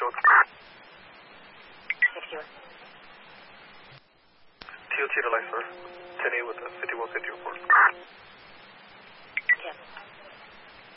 code. TOT relay, sir. 10A with the 5150 report.